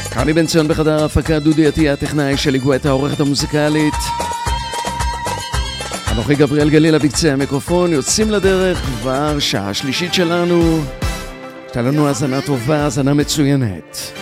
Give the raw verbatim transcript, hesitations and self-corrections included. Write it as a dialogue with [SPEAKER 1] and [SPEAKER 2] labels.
[SPEAKER 1] קרני בן ציון בחדר ההפקה, דודי עטיה הטכנאי שלי גואטה העורכת המוזיקלית. אנוכי גבריאל גלילה בקצה המיקרופון, יוצאים לדרך כבר שעה שלישית שלנו. תהיה לנו האזנה טובה, האזנה מצוינת.